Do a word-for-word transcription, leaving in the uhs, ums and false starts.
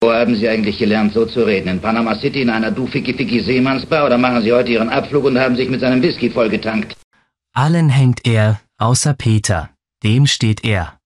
Wo haben Sie eigentlich gelernt, so zu reden? In Panama City in einer Du-Ficky-Ficky-Seemannsbar oder machen Sie heute Ihren Abflug und haben sich mit seinem Whisky vollgetankt? Allen hängt er, außer Peter. Dem steht er.